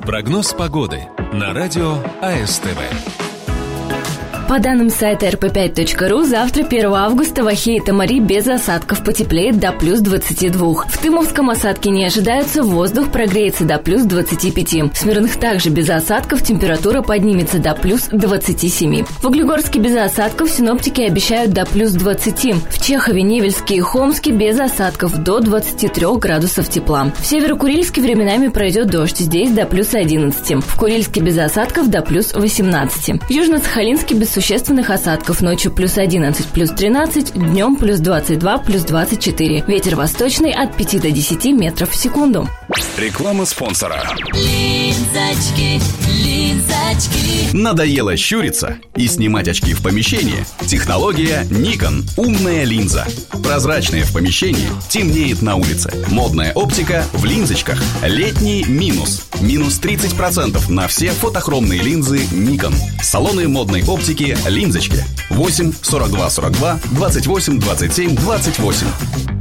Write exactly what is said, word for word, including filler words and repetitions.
Прогноз погоды на радио АСТВ. По данным сайта эр пэ пять точка ру, завтра, первого августа, в Охе и Тамари без осадков потеплеет до плюс двадцати двух. В Тымовском осадки не ожидаются, воздух прогреется до плюс двадцати пяти. В Смирных также без осадков, температура поднимется до плюс двадцати семи. В Углегорске без осадков, синоптики обещают до плюс двадцати. В Чехове, Невельске и Хомске без осадков до двадцати трёх градусов тепла. В Северо-Курильске временами пройдет дождь, здесь до плюс одиннадцати. В Курильске без осадков до плюс восемнадцати. В Южно-Сахалинске без существенных осадков, ночью плюс одиннадцать, плюс тринадцать, днем плюс двадцать два, плюс двадцать четыре. Ветер восточный от пяти до десяти метров в секунду. Реклама спонсора. Линзочки, линзочки. Надоело щуриться и снимать очки в помещении? Технология Nikon. Умная линза. Прозрачная в помещении, темнеет на улице. Модная оптика в линзочках. Летний минус. Минус тридцать процентов на все фотохромные линзы Nikon. Салоны модной оптики «Линзочки». восемь сорок два сорок два двадцать восемь двадцать семь двадцать восемь.